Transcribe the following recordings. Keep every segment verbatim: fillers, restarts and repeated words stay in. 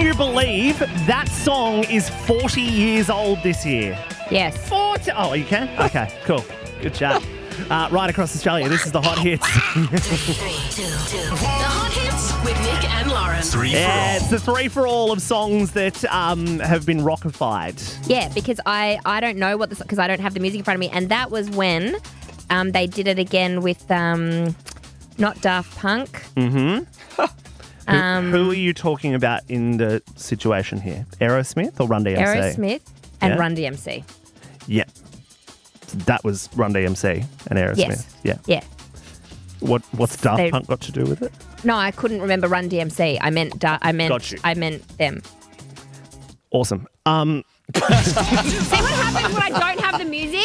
you believe that song is forty years old this year? Yes. forty Oh, you can? Okay, cool. Good chat. Uh, right across Australia, this is the Hot Hits. The Hot Hits with Nick and Lauren. Three Yeah, for it's the three for all of songs that um, have been rockified. Yeah, because I, I don't know what this because I don't have the music in front of me, and that was when um, they did it again with um, not Daft Punk. Mm-hmm. Um, who, who are you talking about in the situation here? Aerosmith or Run D M C? Aerosmith and Yeah. Run D M C. Yeah. That was Run D M C and Aerosmith. Yes. Yeah. Yeah. What What's Daft They- Punk got to do with it? No, I couldn't remember Run D M C. I meant da- I meant Got you. I meant them. Awesome. Um, See what happens when I don't have the music?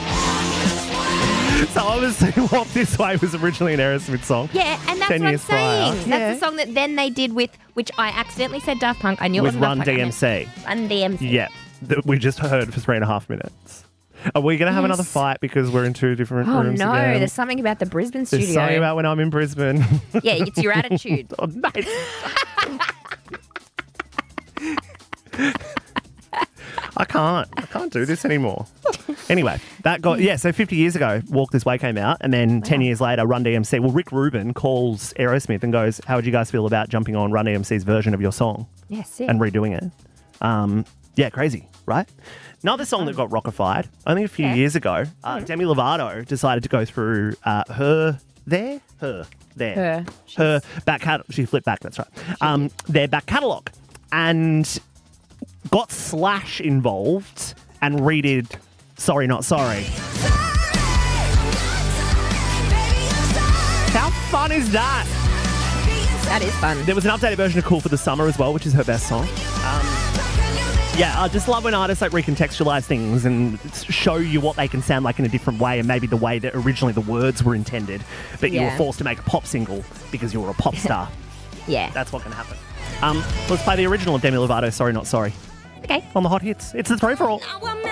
so obviously Walk This Way was originally an Aerosmith song. Yeah, and that's Ten what I'm years prior. saying. Yeah. That's the song that then they did with, which I accidentally said Daft Punk. I knew With it wasn't Run Daft Punk. D I M meant C. Run D M C. Yeah. That we just heard for three and a half minutes. Are we going to have Yes. another fight because we're in two different Oh rooms no, again? there's something about the Brisbane There's studio. something about when I'm in Brisbane. Yeah, it's your attitude. Oh, mate. I can't. I can't do this anymore. Anyway, that got, yeah, so fifty years ago, Walk This Way came out, and then ten years later, Run D M C. Well, Rick Rubin calls Aerosmith and goes, how would you guys feel about jumping on Run D M C's version of your song Yeah, sick. and redoing it? Um, yeah, crazy, right? Another song that got rockified, only a few Yeah. years ago, uh, Demi Lovato decided to go through uh, her, there, her, there. Her. Her back catalog. She flipped back, that's right. Um, their back catalogue. And got Slash involved and redid Sorry Not Sorry. How fun is that? That is fun. There was an updated version of Cool for the Summer as well, which is her best song. Um, yeah, I just love when artists like recontextualize things and show you what they can sound like in a different way, and maybe the way that originally the words were intended, but you were Yeah. forced to make a pop single because you were a pop star. Yeah. That's what can happen. Um, let's play the original of Demi Lovato, Sorry Not Sorry, Okay. on the Hot Hits. It's the three for all. Now I'm